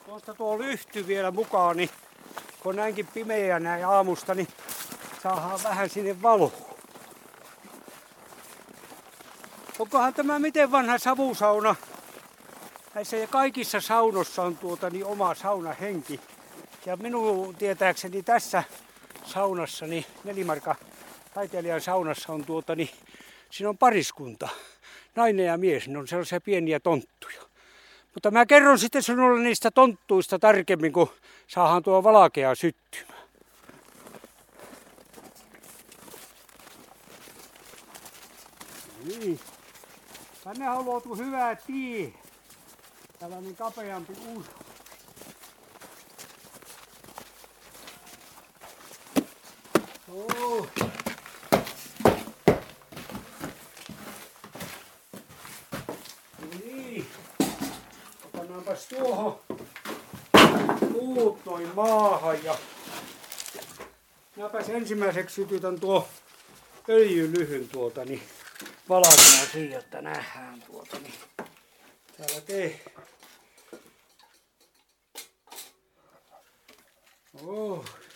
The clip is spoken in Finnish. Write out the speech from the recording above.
Tuosta tuo lyhty vielä mukaan, niin kun on näinkin pimeä näin aamusta, niin saadaan vähän sinne valoa. Onkohan tämä miten vanha savusauna? Näissä kaikissa saunossa on niin oma saunahenki. Ja minun tietääkseni tässä saunassa, niin Nelimarka taiteilijan saunassa on niin siinä on pariskunta. Nainen ja mies, ne on sellaisia pieniä tonttuja. Mutta mä kerron sitten sinulle niistä tonttuista tarkemmin, kun saadaan tuo valkea syttymään. Niin. Tänne on luotu hyvä tie. Tällainen kapeampi usko. Oh. Niin. Pannaanpas tuohon puut noin maahan ja minäpäs ensimmäiseksi sytytän tuo öljylyhyn niin valkeaa siihen, että nähdään niin täällä Oh.